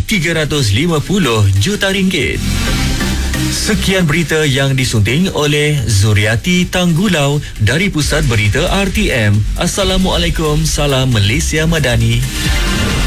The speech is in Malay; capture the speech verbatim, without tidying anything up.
tiga ratus lima puluh juta ringgit. Sekian berita yang disunting oleh Zuriati Tanggulau dari Pusat Berita R T M. Assalamualaikum, salam Malaysia Madani.